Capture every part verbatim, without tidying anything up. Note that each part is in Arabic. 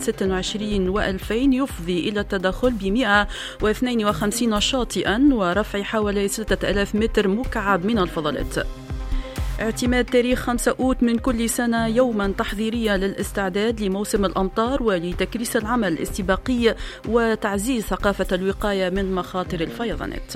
ستة وعشرين وألفين يفضي إلى التدخل ب مئة واثنين وخمسين شاطئا ورفع حوالي ستة آلاف متر مكعب من الفضلات. اعتماد تاريخ خمسة أوت من كل سنة يوما تحضيريا للاستعداد لموسم الأمطار ولتكريس العمل الاستباقي وتعزيز ثقافة الوقاية من مخاطر الفيضانات.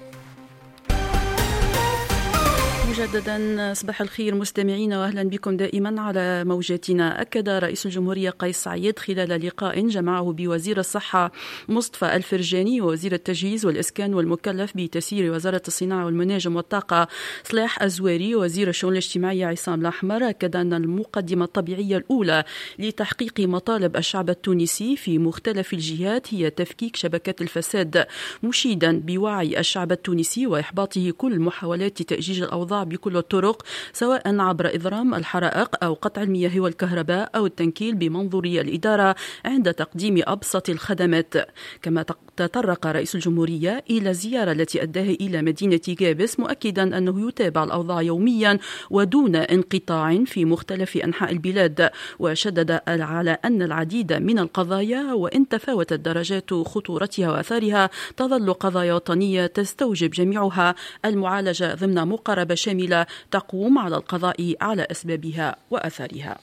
مجددا صباح الخير مستمعينا واهلا بكم دائما على موجاتنا. اكد رئيس الجمهوريه قيس سعيد خلال لقاء جمعه بوزير الصحه مصطفى الفرجاني ووزير التجهيز والاسكان والمكلف بتسيير وزاره الصناعه والمناجم والطاقه صلاح الزواري وزير الشؤون الاجتماعيه عصام الاحمر، اكد ان المقدمه الطبيعيه الاولى لتحقيق مطالب الشعب التونسي في مختلف الجهات هي تفكيك شبكات الفساد، مشيدا بوعي الشعب التونسي واحباطه كل محاولات تاجيج الاوضاع بكل الطرق سواء عبر إضرام الحرائق أو قطع المياه والكهرباء أو التنكيل بمنظورية الإدارة عند تقديم أبسط الخدمات. كما تطرق رئيس الجمهورية إلى الزيارة التي أداها إلى مدينة جابس مؤكدا أنه يتابع الأوضاع يوميا ودون انقطاع في مختلف أنحاء البلاد، وشدد على أن العديد من القضايا وإن تفاوتت درجات خطورتها وأثارها تظل قضايا وطنية تستوجب جميعها المعالجة ضمن مقاربة شاملة تقوم على القضاء على أسبابها وأثارها.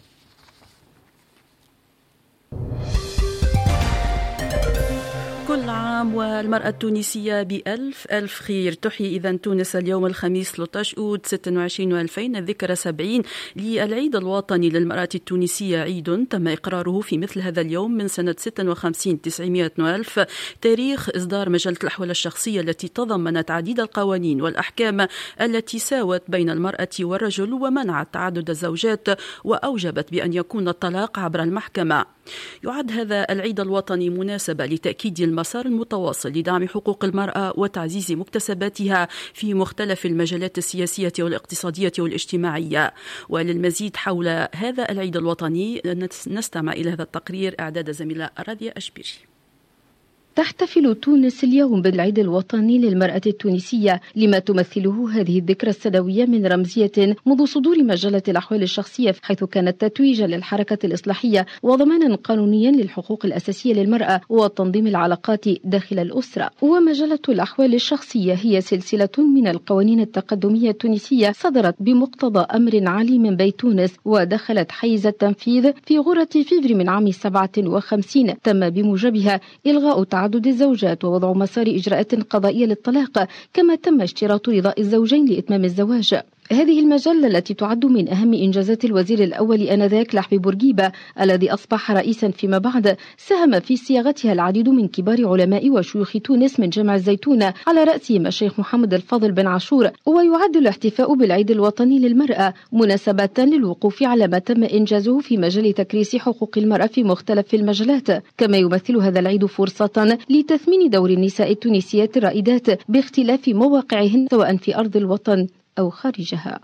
كل عام والمرأة التونسية بألف ألف خير. تحيي إذن تونس اليوم الخميس ثلاثة عشر أوت ستة وعشرين وألفين الذكرى سبعين للعيد الوطني للمرأة التونسية، عيد تم إقراره في مثل هذا اليوم من سنة ستة وخمسين تسعمائة وألف، تاريخ إصدار مجلة الأحوال الشخصية التي تضمنت عديد القوانين والأحكام التي ساوت بين المرأة والرجل ومنعت تعدد الزوجات وأوجبت بأن يكون الطلاق عبر المحكمة. يعد هذا العيد الوطني مناسبة لتأكيد المسار المتواصل لدعم حقوق المرأة وتعزيز مكتسباتها في مختلف المجالات السياسية والاقتصادية والاجتماعية. وللمزيد حول هذا العيد الوطني نستمع إلى هذا التقرير إعداد زميلة راديا أشبيري. تحتفل تونس اليوم بالعيد الوطني للمرأة التونسية لما تمثله هذه الذكرى السنوية من رمزية منذ صدور مجلة الأحوال الشخصية، حيث كانت تتويجا للحركة الإصلاحية وضمانا قانونيا للحقوق الأساسية للمرأة وتنظيم العلاقات داخل الأسرة. ومجلة الأحوال الشخصية هي سلسلة من القوانين التقدمية التونسية صدرت بمقتضى أمر عالي من بيت تونس ودخلت حيز التنفيذ في غرة فيفري من عام سبعة وخمسين. تم بموجبها إلغاء تعدد الزوجات ووضع مسار إجراءات قضائية للطلاق، كما تم اشتراط رضاء الزوجين لإتمام الزواج. هذه المجلة التي تعد من أهم إنجازات الوزير الأول آنذاك لحبي بورقيبة الذي أصبح رئيسا فيما بعد، ساهم في صياغتها العديد من كبار علماء وشيوخ تونس من جامع الزيتونة على رأسهم الشيخ محمد الفاضل بن عاشور. ويعد الاحتفاء بالعيد الوطني للمرأة مناسبة للوقوف على ما تم إنجازه في مجال تكريس حقوق المرأة في مختلف المجالات، كما يمثل هذا العيد فرصة لتثمين دور النساء التونسيات الرائدات باختلاف مواقعهن سواء في أرض الوطن أو خارجها.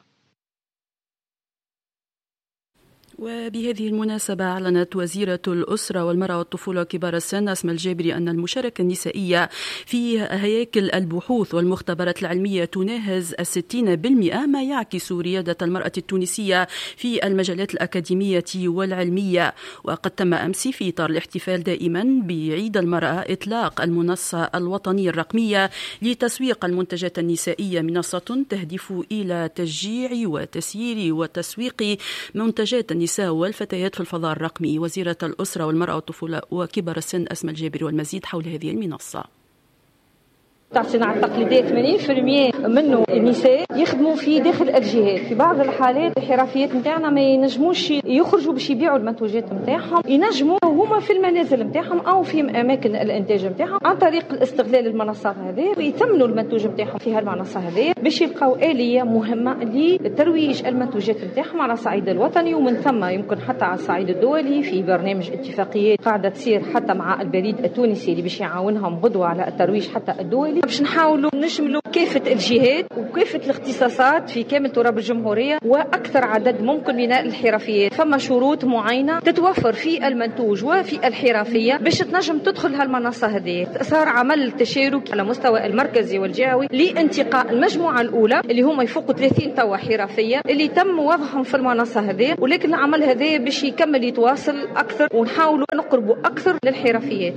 وبهذه المناسبة أعلنت وزيرة الأسرة والمرأة والطفولة وكبار السن أسماء الجابري أن المشاركة النسائية في هياكل البحوث والمختبرات العلمية تناهز الستين بالمئة، ما يعكس ريادة المرأة التونسية في المجالات الأكاديمية والعلمية. وقد تم أمس في إطار الاحتفال دائما بعيد المرأة إطلاق المنصة الوطنية الرقمية لتسويق المنتجات النسائية، منصة تهدف إلى تشجيع وتسيير وتسويق منتجات النساء والفتيات في الفضاء الرقمي. وزيرة الأسرة والمرأة والطفولة وكبار السن أسماء الجابري والمزيد حول هذه المنصة. تاع الصناعة التقليدية ثمانين بالمئة منه النساء يخدموا في داخل الجهات. في بعض الحالات الحرفيات نتاعنا ما ينجموش يخرجوا باش يبيعوا المنتوجات نتاعهم، ينجموا هما في المنازل نتاعهم او في اماكن الانتاج نتاعهم عن طريق استغلال المنصات هذه، ويثمنوا المنتوج نتاعهم في هالمنصة هذه باش يلقاو آلية مهمة لترويج المنتوجات نتاعهم على الصعيد الوطني ومن ثم يمكن حتى على الصعيد الدولي. في برنامج اتفاقيات قاعدة تصير حتى مع البريد التونسي اللي باش يعاونهم غدوة على الترويج حتى الدولي. باش نحاولوا نشملوا كافة الجهات وكافة الاختصاصات في كامل تراب الجمهورية وأكثر عدد ممكن من الحرفيات. فما شروط معينة تتوفر في المنتوج وفي الحرفية باش تنجم تدخل هالمنصة هذه. صار عمل تشارك على مستوى المركزي والجهوي لانتقاء المجموعة الأولى اللي هم يفوقوا ثلاثين توا حرفية اللي تم وضعهم في المنصة هذه، ولكن العمل هذا باش يكمل يتواصل أكثر ونحاولوا نقربوا أكثر للحرفيات.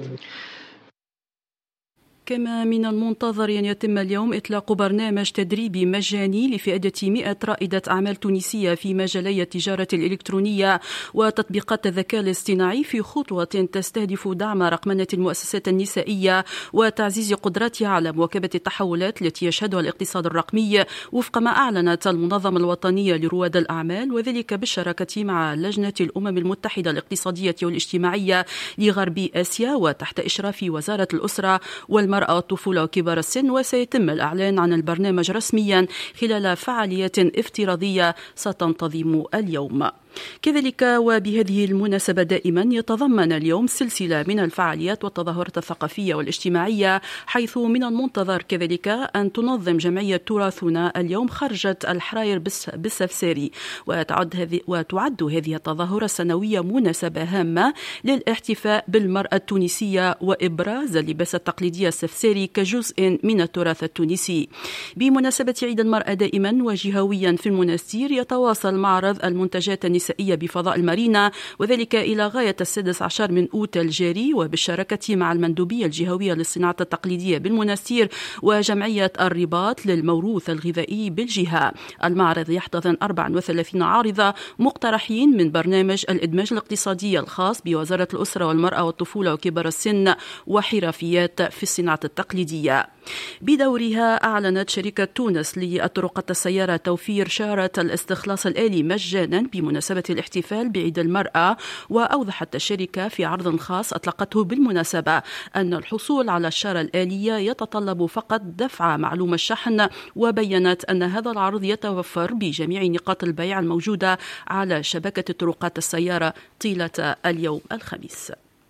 كما من المنتظر أن يتم اليوم إطلاق برنامج تدريبي مجاني لفئة مئة رائدة أعمال تونسية في مجالي التجارة الإلكترونية وتطبيقات الذكاء الاصطناعي في خطوة تستهدف دعم رقمنة المؤسسات النسائية وتعزيز قدراتها على مواكبة التحولات التي يشهدها الاقتصاد الرقمي وفق ما أعلنت المنظمة الوطنية لرواد الأعمال، وذلك بالشراكة مع لجنة الأمم المتحدة الاقتصادية والاجتماعية لغرب آسيا وتحت إشراف وزارة الأسرة والمرأة والطفولة وكبار السن. وسيتم الإعلان عن البرنامج رسميا خلال فعاليات افتراضية ستنتظم اليوم. كذلك وبهذه المناسبة دائما يتضمن اليوم سلسلة من الفعاليات والتظاهرات الثقافية والاجتماعية، حيث من المنتظر كذلك أن تنظم جمعية تراثنا اليوم خرجة الحراير بالسفساري، وتعد هذه وتعد هذه التظاهرة السنوية مناسبة هامة للاحتفاء بالمرأة التونسية وإبراز اللباس التقليدي السفساري كجزء من التراث التونسي. بمناسبة عيد المرأة دائما وجهويا في المنستير يتواصل معرض المنتجات النسائية بفضاء المارينا، وذلك إلى غاية السادس عشر من أوت الجاري، وبالشراكة مع المندوبية الجهوية للصناعة التقليدية بالمنستير وجمعية الرباط للموروث الغذائي بالجهة. المعرض يحتضن أربعة وثلاثين عارضة مقترحين من برنامج الإدماج الاقتصادي الخاص بوزارة الأسرة والمرأة والطفولة وكبار السن وحرفيات في الصناعة التقليدية. بدورها أعلنت شركة تونس للطرقات السيارة توفير شارة الاستخلاص الآلي مجانا بمناسبة الاحتفال بعيد المرأة، وأوضحت الشركة في عرض خاص أطلقته بالمناسبة أن الحصول على الشارة الآلية يتطلب فقط دفع معلومة الشحن، وبينت أن هذا العرض يتوفر بجميع نقاط البيع الموجودة على شبكة طرقات السيارة طيلة اليوم الخميس.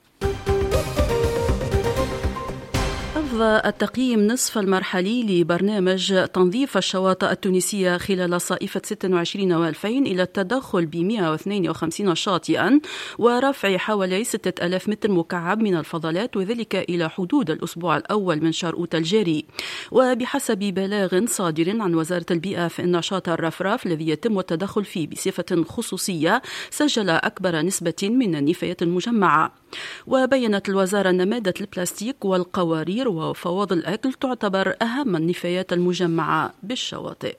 التقييم نصف المرحلي لبرنامج تنظيف الشواطئ التونسية خلال صائفة ستة وعشرين وألفين إلى التدخل ب مئة واثنين وخمسين شاطئا ورفع حوالي ستة آلاف متر مكعب من الفضلات، وذلك إلى حدود الأسبوع الأول من شهر أوت الجاري. وبحسب بلاغ صادر عن وزارة البيئة فإن شاطئ الرفراف الذي يتم التدخل فيه بصفة خصوصية سجل أكبر نسبة من النفايات المجمعة. وبينت الوزارة أن مادة البلاستيك والقوارير وفواضل الأكل تعتبر أهم النفايات المجمعة بالشواطئ.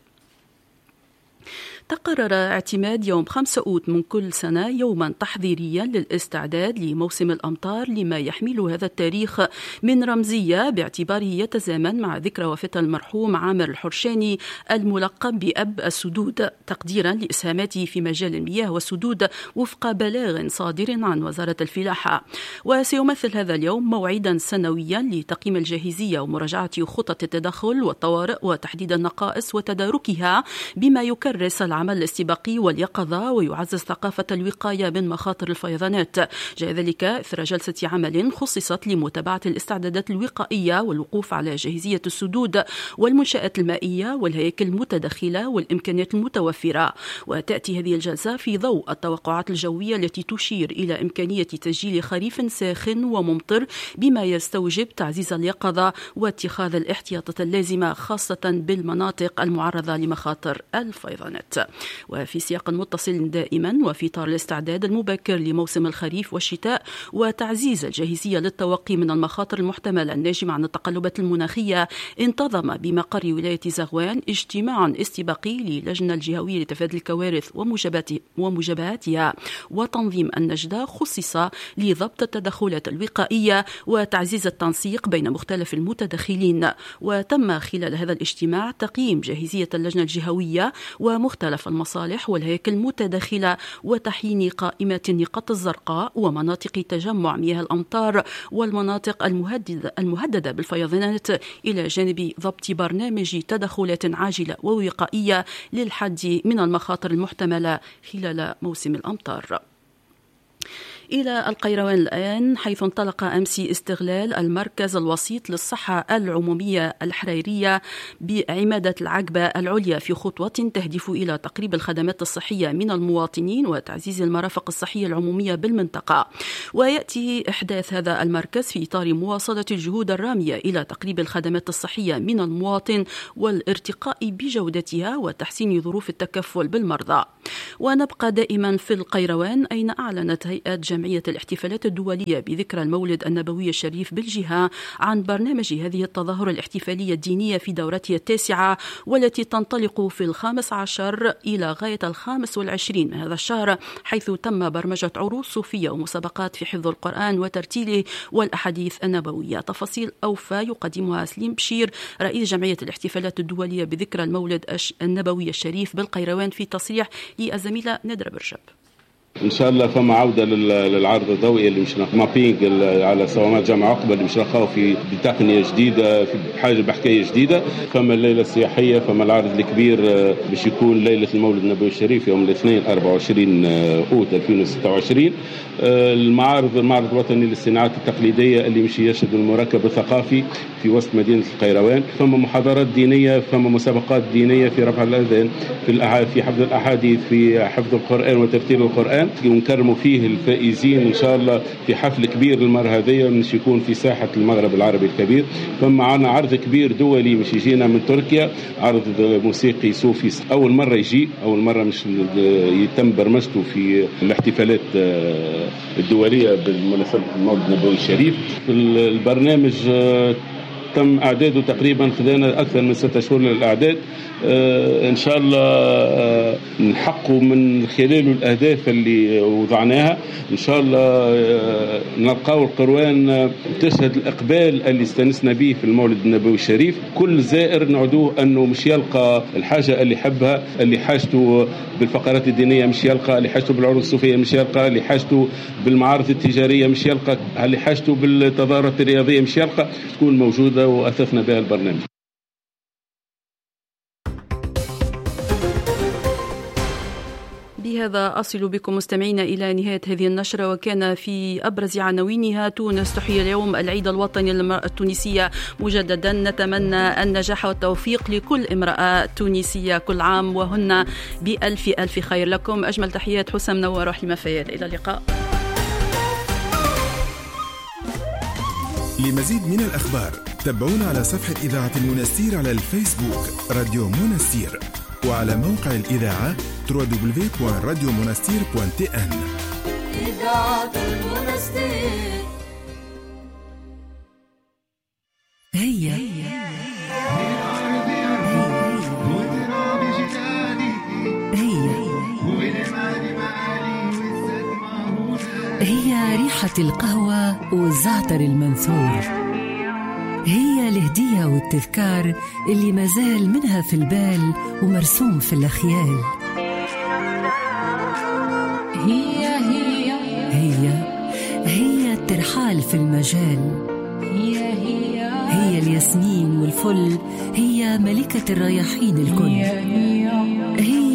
تقرر اعتماد يوم خمسة أوت من كل سنة يوما تحضيريا للاستعداد لموسم الأمطار، لما يحمل هذا التاريخ من رمزية باعتباره يتزامن مع ذكرى وفاة المرحوم عامر الحرشاني الملقب بأب السدود، تقديرا لإسهاماته في مجال المياه والسدود وفق بلاغ صادر عن وزارة الفلاحة. وسيمثل هذا اليوم موعدا سنويا لتقييم الجاهزية ومراجعة خطط التدخل والطوارئ وتحديد النقائص وتداركها، بما يكرس العمل الاستباقي واليقظة ويعزز ثقافة الوقاية من مخاطر الفيضانات. جاء ذلك إثر جلسة عمل خصصت لمتابعة الاستعدادات الوقائية والوقوف على جاهزية السدود والمنشآت المائية والهياكل المتدخلة والإمكانيات المتوفرة. وتأتي هذه الجلسة في ضوء التوقعات الجوية التي تشير إلى إمكانية تسجيل خريف ساخن وممطر، بما يستوجب تعزيز اليقظة واتخاذ الاحتياطات اللازمة خاصة بالمناطق المعرضة لمخاطر الفيضانات. وفي سياق متصل دائما وفي إطار الاستعداد المبكر لموسم الخريف والشتاء وتعزيز الجاهزية للتوقي من المخاطر المحتملة الناجمة عن التقلبات المناخية، انتظم بمقر ولاية زغوان اجتماع استباقي للجنة الجهوية لتفادي الكوارث ومجابهاتها وتنظيم النجدة، خصص لضبط التدخلات الوقائية وتعزيز التنسيق بين مختلف المتدخلين. وتم خلال هذا الاجتماع تقييم جاهزية اللجنة الجهوية ومختلف المصالح والهياكل المتداخلة وتحيين قائمة النقاط الزرقاء ومناطق تجمع مياه الأمطار والمناطق المهددة, المهددة بالفيضانات، إلى جانب ضبط برنامج تدخلات عاجلة ووقائية للحد من المخاطر المحتملة خلال موسم الأمطار. إلى القيروان الآن، حيث انطلق أمس استغلال المركز الوسيط للصحة العمومية الحريرية بعمادة العقبة العليا في خطوة تهدف إلى تقريب الخدمات الصحية من المواطنين وتعزيز المرافق الصحية العمومية بالمنطقة. ويأتي إحداث هذا المركز في إطار مواصلة الجهود الرامية إلى تقريب الخدمات الصحية من المواطن والارتقاء بجودتها وتحسين ظروف التكفل بالمرضى. ونبقى دائما في القيروان، أين أعلنت هيئة جمعية الاحتفالات الدولية بذكرى المولد النبوي الشريف بالجهة عن برنامج هذه التظاهرة الاحتفالية الدينية في دورتها التاسعة، والتي تنطلق في الخامس عشر إلى غاية الخامس والعشرين من هذا الشهر، حيث تم برمجة عروض صوفية ومسابقات في حفظ القرآن وترتيله والأحاديث النبوية. تفاصيل أوفى يقدمها سليم بشير رئيس جمعية الاحتفالات الدولية بذكرى المولد النبوي الشريف بالقيروان في تصريح للزميلة ندرة برجب. ان شاء الله فما عوده للعرض الضوئي اللي مش مابينج على صومات جامع عقبه اللي مش نلقاو في بتقنيه جديده، في حاجه بحكايه جديده. فما الليله السياحيه، فما العرض الكبير باش يكون ليله المولد النبوي الشريف يوم الاثنين أربعة وعشرين اوت ألفين وستة وعشرين. المعارض المعرض الوطني للصناعات التقليديه اللي مش يشهد المركب الثقافي في وسط مدينه القيروان. فما محاضرات دينيه، فما مسابقات دينيه في رفع الاذان، في في حفظ الاحاديث، في حفظ القران وترتيل القران، ونكرموا فيه الفائزين ان شاء الله في حفل كبير المره هذه مش يكون في ساحه المغرب العربي الكبير. فما معنا عرض كبير دولي مش يجينا من تركيا، عرض موسيقي صوفي اول مره يجي، اول مره مش يتم برمجته في الاحتفالات الدوليه بمناسبه المولد النبوي الشريف. البرنامج تم اعداده تقريبا، خذينا اكثر من ستة شهور للاعداد. آه ان شاء الله آه نحققوا من خلاله الاهداف اللي وضعناها. ان شاء الله آه نلقاو القروان آه تشهد الاقبال اللي استنسنا به في المولد النبوي الشريف. كل زائر نعدوه انه مش يلقى الحاجه اللي حبها، اللي حاجته بالفقرات الدينيه مش يلقى، اللي حاجته بالعروض الصوفيه مش يلقى، اللي حاجته بالمعارض التجاريه مش يلقى، اللي حاجته بالتظاهرات الرياضيه مش يلقى، تكون موجوده وأثثنا بها البرنامج. بهذا أصل بكم مستمعين إلى نهاية هذه النشرة، وكان في أبرز عناوينها: تونس تحيي اليوم العيد الوطني للمرأة التونسية مجددا، نتمنى النجاح والتوفيق لكل امرأة تونسية، كل عام وهن بألف ألف خير. لكم أجمل تحيات حسام نوار وحليمة فيال، إلى اللقاء. لمزيد من الأخبار تابعونا على صفحة إذاعة المنستير على الفيسبوك راديو منستير، وعلى موقع الإذاعة دبليو دبليو دبليو دوت راديو منستير دوت تي إن. إذاعة المنستير. هيا هيا هي ريحة القهوة والزعتر المنثور، هي الهدية والتذكار اللي مازال منها في البال ومرسوم في الأخيال. هي هي هي هي الترحال في المجال، هي هي هي الياسمين والفل، هي ملكة الرياحين الكل، هي هي